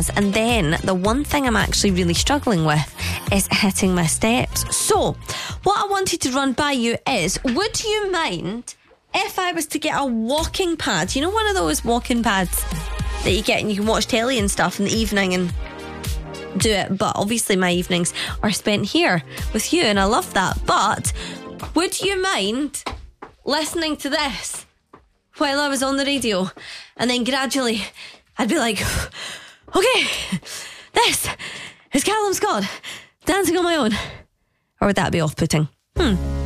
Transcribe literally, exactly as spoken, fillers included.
has. And then the one thing I'm actually really struggling with is hitting my steps. So what I wanted to run by you is, would you mind if I was to get a walking pad? You know, one of those walking pads that you get and you can watch telly and stuff in the evening and do it. But obviously my evenings are spent here with you and I love that. But would you mind listening to this while I was on the radio? And then gradually I'd be like, okay, this is Callum Scott dancing on my own. Or would that be off-putting? Hmm